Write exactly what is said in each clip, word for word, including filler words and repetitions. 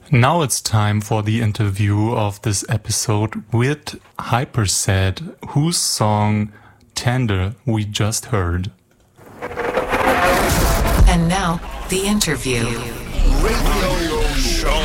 Now it's time for the interview of this episode with Hyperset, whose song Tender we just heard. And now, the interview. Radio show.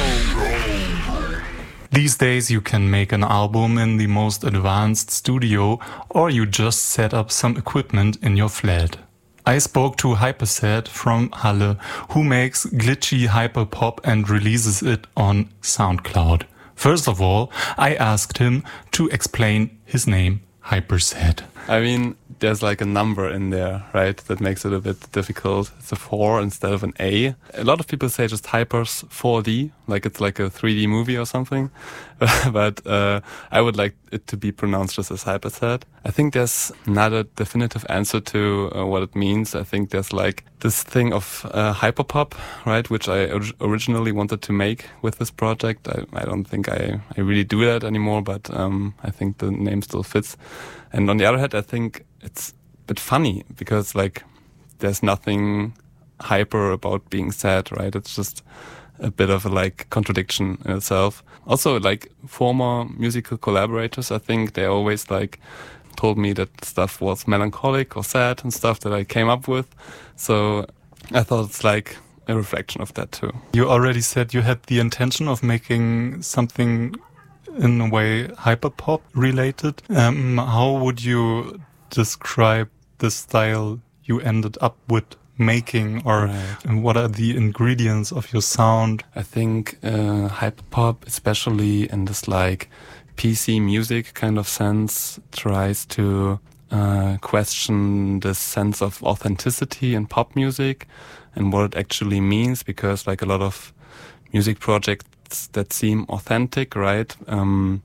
These days you can make an album in the most advanced studio, or you just set up some equipment in your flat. I spoke to Hyperset from Halle, who makes glitchy hyperpop and releases it on SoundCloud. First of all, I asked him to explain his name, Hyperset. I mean, there's like a number in there, right? That makes it a bit difficult. It's a four instead of an A. A lot of people say just Hypers four D, like it's like a three D movie or something. But uh, I would like it to be pronounced just as Hyperset. I think there's not a definitive answer to uh, what it means. I think there's like this thing of uh, hyperpop, right? Which I or- originally wanted to make with this project. I, I don't think I, I really do that anymore, but um, I think the name still fits. And on the other hand, I think it's a bit funny because like there's nothing hyper about being sad, right? It's just a bit of a like contradiction in itself. Also, like former musical collaborators, I think they always like told me that stuff was melancholic or sad and stuff that I came up with. So I thought it's like a reflection of that too. You already said you had the intention of making something in a way hyperpop related. Um, how would you describe the style you ended up with making, or right. what are the ingredients of your sound? I think uh, hyperpop, especially in this like P C music kind of sense, tries to uh, question the sense of authenticity in pop music and what it actually means, because like a lot of music projects that seem authentic, right, um,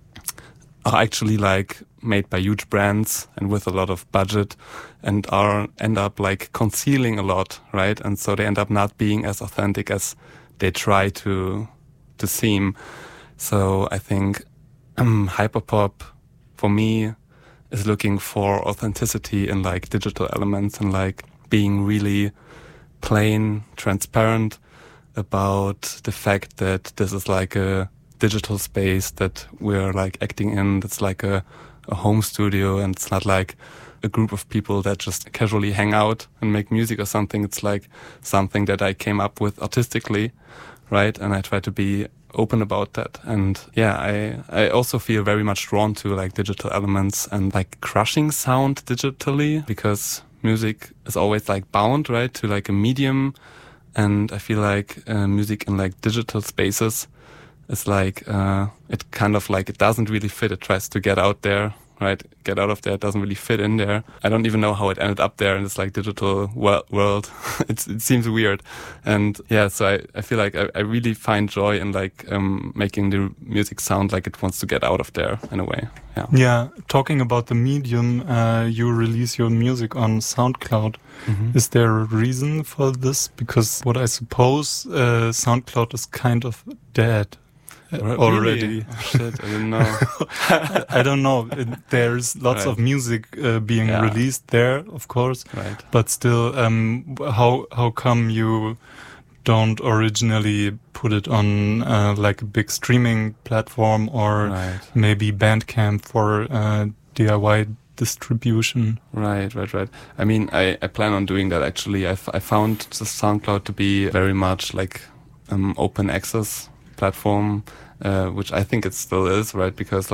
are actually like made by huge brands and with a lot of budget, and are end up like concealing a lot, right? And so they end up not being as authentic as they try to to seem. So I think um, hyperpop for me is looking for authenticity in like digital elements and like being really plain, transparent about the fact that this is like a digital space that we're like acting in. That's like a, a home studio, and it's not like a group of people that just casually hang out and make music or something. It's like something that I came up with artistically, right? And I try to be open about that. And yeah, I, I also feel very much drawn to like digital elements and like crushing sound digitally, because music is always like bound, right, to like a medium. And I feel like uh, music in like digital spaces is like, uh, it kind of like, it doesn't really fit. It tries to get out there, right? Get out of there. It doesn't really fit in there. I don't even know how it ended up there in this like digital wor- world. it's, it seems weird. And yeah, so I, I feel like I, I really find joy in like, um, making the music sound like it wants to get out of there in a way. Yeah. Yeah. Talking about the medium, uh, you release your music on SoundCloud. Mm-hmm. Is there a reason for this? Because what I suppose, uh, SoundCloud is kind of dead. Already. Really? Oh, shit, I didn't know. I, I don't know. It, there's lots right. of music uh, being yeah. released there, of course. Right. But still, um, how how come you don't originally put it on uh, like a big streaming platform, or right. maybe Bandcamp for uh, D I Y distribution? Right, right, right. I mean, I, I plan on doing that actually. I, f- I found the SoundCloud to be very much like um, open access platform, uh, which I think it still is, right? Because